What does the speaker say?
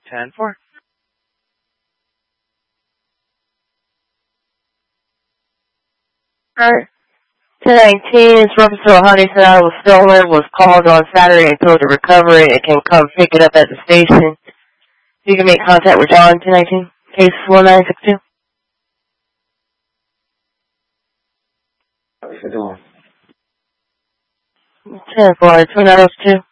10-4. Alright. 1019, this reference to a Huntington that was stolen, was called on Saturday and told to recover it and can come pick it up at the station. You can make contact with John, 1019, case 1962. How's it going? 10-4, 2902.